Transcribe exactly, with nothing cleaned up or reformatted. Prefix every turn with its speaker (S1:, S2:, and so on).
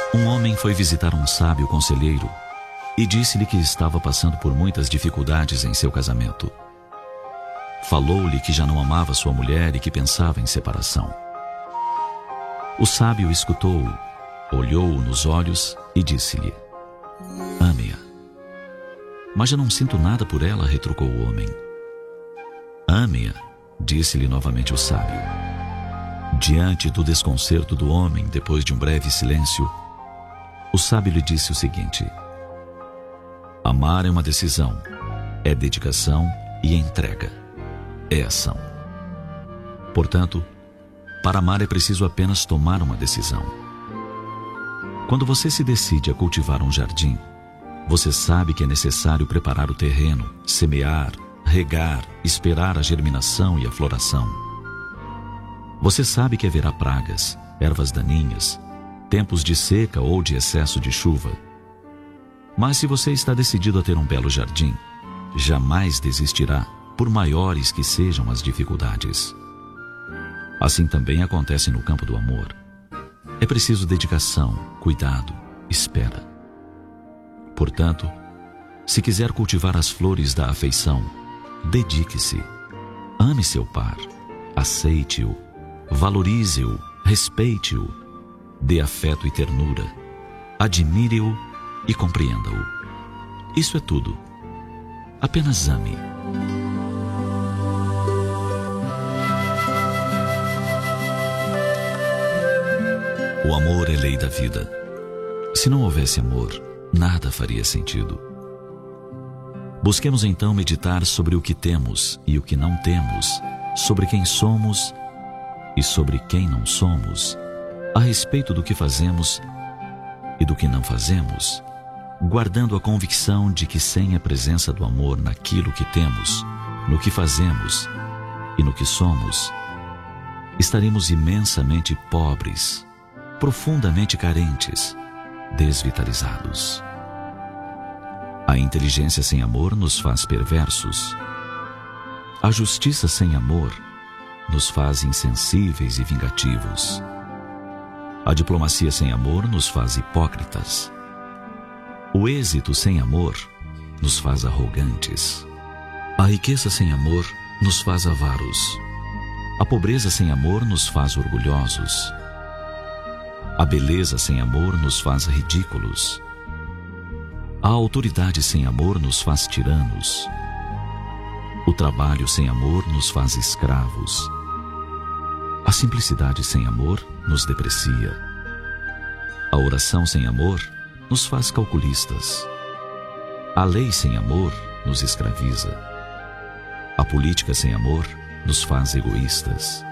S1: Um homem foi visitar um sábio conselheiro e disse-lhe que estava passando por muitas dificuldades em seu casamento. Falou-lhe que já não amava sua mulher e que pensava em separação. O sábio escutou-o, olhou-o nos olhos e disse-lhe: ame-a. Mas já não sinto nada por ela, retrucou o homem. Ame-a, disse-lhe novamente o sábio. Diante do desconcerto do homem, depois de um breve silêncio, o sábio lhe disse o seguinte: amar é uma decisão, é dedicação e entrega, é ação. Portanto, para amar é preciso apenas tomar uma decisão. Quando você se decide a cultivar um jardim, você sabe que é necessário preparar o terreno, semear, regar, esperar a germinação e a floração. Você sabe que haverá pragas, ervas daninhas, tempos de seca ou de excesso de chuva. Mas se você está decidido a ter um belo jardim, jamais desistirá, por maiores que sejam as dificuldades. Assim também acontece no campo do amor. É preciso dedicação, cuidado, espera. Portanto, se quiser cultivar as flores da afeição, dedique-se, ame seu par, aceite-o, valorize-o, respeite-o, dê afeto e ternura, admire-o e compreenda-o. Isso é tudo. Apenas ame. O amor é lei da vida. Se não houvesse amor, nada faria sentido. Busquemos então meditar sobre o que temos e o que não temos, sobre quem somos e sobre quem não somos, a respeito do que fazemos e do que não fazemos, guardando a convicção de que sem a presença do amor naquilo que temos, no que fazemos e no que somos, estaremos imensamente pobres, profundamente carentes, desvitalizados. A inteligência sem amor nos faz perversos. A justiça sem amor nos faz insensíveis e vingativos. A diplomacia sem amor nos faz hipócritas. O êxito sem amor nos faz arrogantes. A riqueza sem amor nos faz avaros. A pobreza sem amor nos faz orgulhosos. A beleza sem amor nos faz ridículos. A autoridade sem amor nos faz tiranos. O trabalho sem amor nos faz escravos. A simplicidade sem amor nos deprecia. A oração sem amor nos faz calculistas. A lei sem amor nos escraviza. A política sem amor nos faz egoístas.